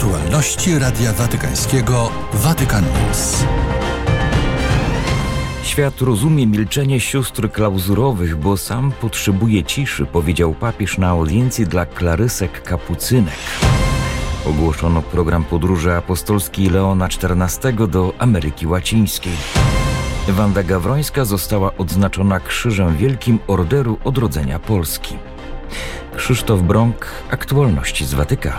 Aktualności Radia Watykańskiego Vatican News. Świat rozumie milczenie sióstr klauzurowych, bo sam potrzebuje ciszy, powiedział papież na audiencji dla klarysek kapucynek. Ogłoszono program podróży apostolskiej Leona XIV do Ameryki Łacińskiej. Wanda Gawrońska została odznaczona Krzyżem Wielkim Orderu Odrodzenia Polski. Krzysztof Brąk, aktualności z Watykanu.